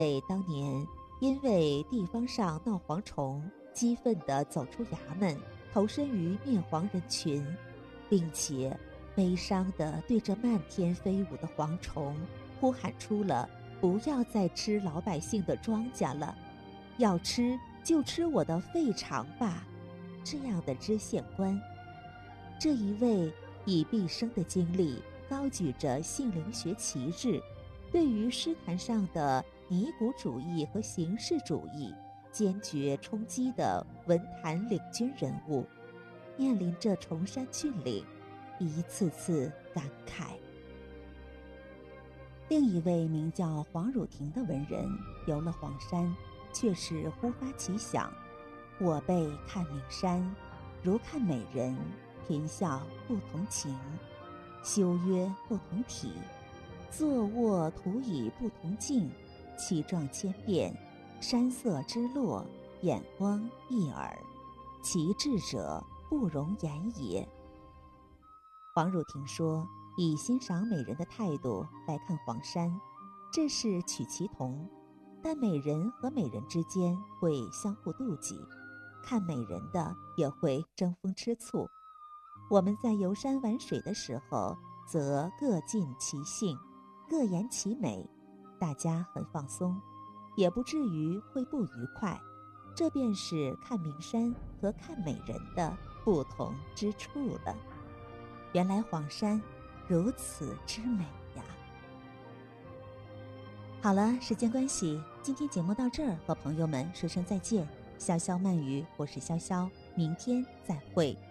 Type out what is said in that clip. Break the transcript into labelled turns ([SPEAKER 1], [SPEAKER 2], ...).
[SPEAKER 1] 当年因为地方上闹蝗虫，激愤地走出衙门，投身于灭蝗人群，并且悲伤地对着漫天飞舞的蝗虫呼喊出了不要再吃老百姓的庄稼了，要吃就吃我的肺肠吧，这样的知县官。这一位以毕生的精力高举着性灵学旗帜，对于诗坛上的尼古主义和形式主义坚决冲击的文坛领军人物，面临着崇山峻岭，一次次感慨。另一位名叫黄汝廷的文人游了黄山，却是忽发奇想：我辈看名山，如看美人，颦笑不同情，修约不同体，坐卧图以不同境，其状千变，山色之落，眼光一耳，其志者不容言也。黄汝廷说，以欣赏美人的态度来看黄山，这是取其同，但美人和美人之间会相互妒忌，看美人的也会争风吃醋。我们在游山玩水的时候，则各尽其兴，各言其美，大家很放松，也不至于会不愉快。这便是看名山和看美人的不同之处了。原来黄山如此之美呀！好了，时间关系，今天节目到这儿，和朋友们说声再见。潇潇慢语，我是潇潇，明天再会。